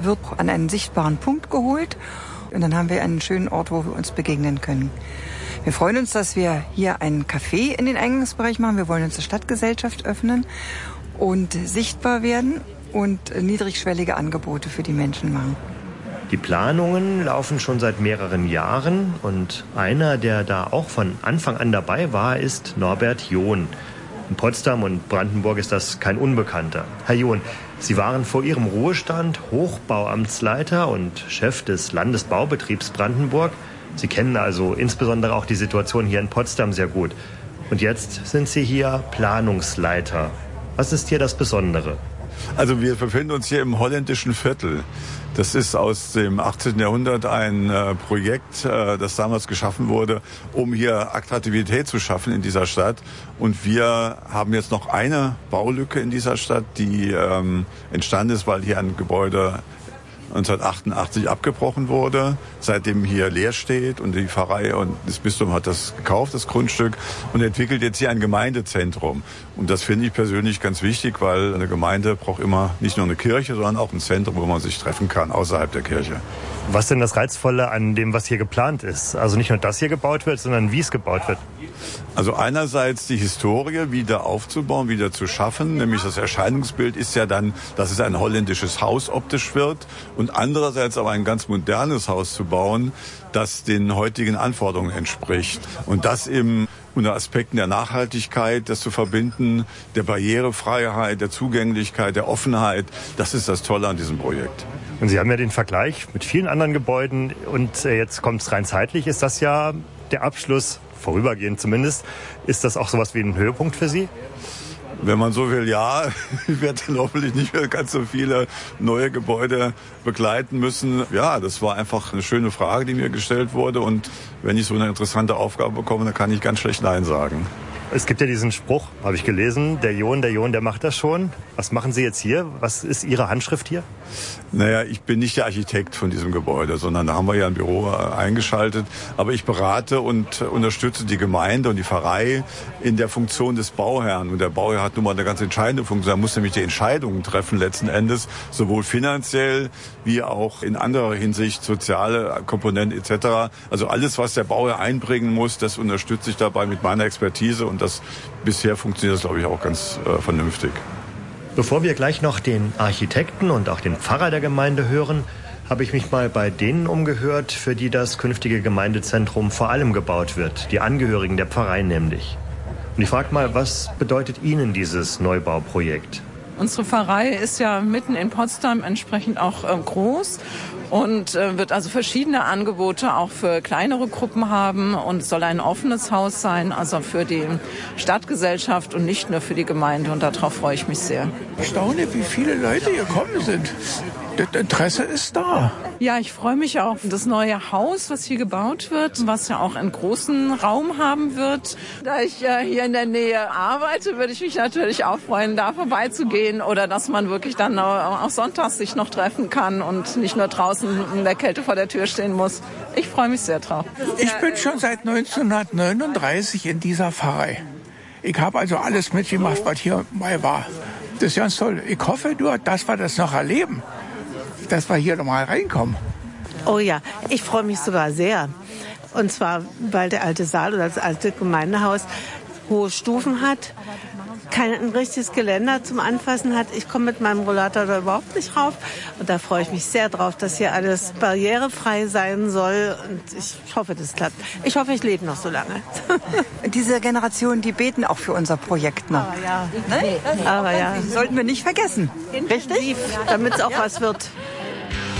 wird an einen sichtbaren Punkt geholt. Und dann haben wir einen schönen Ort, wo wir uns begegnen können. Wir freuen uns, dass wir hier ein Café in den Eingangsbereich machen. Wir wollen uns zur Stadtgesellschaft öffnen und sichtbar werden und niedrigschwellige Angebote für die Menschen machen. Die Planungen laufen schon seit mehreren Jahren und einer, der da auch von Anfang an dabei war, ist Norbert John. In Potsdam und Brandenburg ist das kein Unbekannter. Herr John, Sie waren vor Ihrem Ruhestand Hochbauamtsleiter und Chef des Landesbaubetriebs Brandenburg. Sie kennen also insbesondere auch die Situation hier in Potsdam sehr gut. Und jetzt sind Sie hier Planungsleiter. Was ist hier das Besondere? Also wir befinden uns hier im holländischen Viertel. Das ist aus dem 18. Jahrhundert ein Projekt, das damals geschaffen wurde, um hier Attraktivität zu schaffen in dieser Stadt. Und wir haben jetzt noch eine Baulücke in dieser Stadt, die entstanden ist, weil hier ein Gebäude 1988 abgebrochen wurde, seitdem hier leer steht und die Pfarrei und das Bistum hat das gekauft, das Grundstück, und entwickelt jetzt hier ein Gemeindezentrum. Und das finde ich persönlich ganz wichtig, weil eine Gemeinde braucht immer nicht nur eine Kirche, sondern auch ein Zentrum, wo man sich treffen kann außerhalb der Kirche. Was ist denn das Reizvolle an dem, was hier geplant ist? Also nicht nur, dass hier gebaut wird, sondern wie es gebaut wird. Also einerseits die Historie wieder aufzubauen, wieder zu schaffen, nämlich das Erscheinungsbild ist ja dann, dass es ein holländisches Haus optisch wird, und andererseits aber ein ganz modernes Haus zu bauen, das den heutigen Anforderungen entspricht. Und das eben unter Aspekten der Nachhaltigkeit, das zu verbinden, der Barrierefreiheit, der Zugänglichkeit, der Offenheit, das ist das Tolle an diesem Projekt. Und Sie haben ja den Vergleich mit vielen anderen Gebäuden und jetzt kommt es rein zeitlich, ist das ja der Abschluss, vorübergehend zumindest. Ist das auch sowas wie ein Höhepunkt für Sie? Wenn man so will, ja. Ich werde dann hoffentlich nicht mehr ganz so viele neue Gebäude begleiten müssen. Ja, das war einfach eine schöne Frage, die mir gestellt wurde. Und wenn ich so eine interessante Aufgabe bekomme, dann kann ich ganz schlecht Nein sagen. Es gibt ja diesen Spruch, habe ich gelesen, der John, der macht das schon. Was machen Sie jetzt hier? Was ist Ihre Handschrift hier? Naja, ich bin nicht der Architekt von diesem Gebäude, sondern da haben wir ja ein Büro eingeschaltet. Aber ich berate und unterstütze die Gemeinde und die Pfarrei in der Funktion des Bauherrn. Und der Bauherr hat nun mal eine ganz entscheidende Funktion. Er muss nämlich die Entscheidungen treffen letzten Endes, sowohl finanziell wie auch in anderer Hinsicht, soziale Komponenten etc. Also alles, was der Bauherr einbringen muss, das unterstütze ich dabei mit meiner Expertise. Und das bisher funktioniert das, glaube ich, auch ganz vernünftig. Bevor wir gleich noch den Architekten und auch den Pfarrer der Gemeinde hören, habe ich mich mal bei denen umgehört, für die das künftige Gemeindezentrum vor allem gebaut wird. Die Angehörigen der Pfarrei nämlich. Und ich frage mal, was bedeutet Ihnen dieses Neubauprojekt? Unsere Pfarrei ist ja mitten in Potsdam entsprechend auch groß und wird also verschiedene Angebote auch für kleinere Gruppen haben und soll ein offenes Haus sein, also für die Stadtgesellschaft und nicht nur für die Gemeinde, und darauf freue ich mich sehr. Ich staune, wie viele Leute gekommen sind. Das Interesse ist da. Ja, ich freue mich auch. Das neue Haus, was hier gebaut wird, was ja auch einen großen Raum haben wird. Da ich hier in der Nähe arbeite, würde ich mich natürlich auch freuen, da vorbeizugehen oder dass man wirklich dann auch sonntags sich noch treffen kann und nicht nur draußen in der Kälte vor der Tür stehen muss. Ich freue mich sehr drauf. Ich bin schon seit 1939 in dieser Pfarrei. Ich habe also alles mitgemacht, was hier mal war. Das ist ganz toll. Ich hoffe nur, dass wir das noch erleben, dass wir hier nochmal reinkommen. Oh ja, ich freue mich sogar sehr. Und zwar, weil der alte Saal oder das alte Gemeindehaus hohe Stufen hat, kein richtiges Geländer zum Anfassen hat. Ich komme mit meinem Rollator da überhaupt nicht rauf. Und da freue ich mich sehr drauf, dass hier alles barrierefrei sein soll. Und ich hoffe, das klappt. Ich hoffe, ich lebe noch so lange. Diese Generation, die beten auch für unser Projekt noch. Aber ja. Ne? Aber ja. Sollten wir nicht vergessen. Richtig? Damit es auch was wird.